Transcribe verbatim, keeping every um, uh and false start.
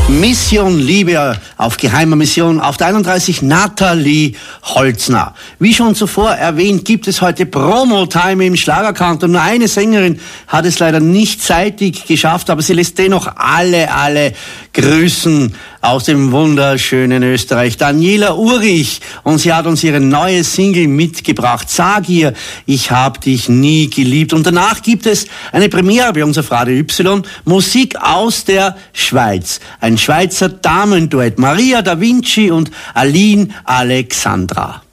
Mission Liebe auf geheimer Mission auf der einunddreißig Nathalie Holzner. Wie schon zuvor erwähnt, gibt es heute Promo-Time im Schlagerkanto. Nur eine Sängerin hat es leider nicht zeitig geschafft, aber sie lässt dennoch alle, alle grüßen aus dem wunderschönen Österreich. Daniela Urich, und sie hat uns ihre neue Single mitgebracht. Sag ihr, ich hab dich nie geliebt. Und danach gibt es eine Premiere bei uns auf Radio Y. Musik aus der Schweiz. Ein Schweizer Damenduett. Maria da Vinci und Aline Alexandra.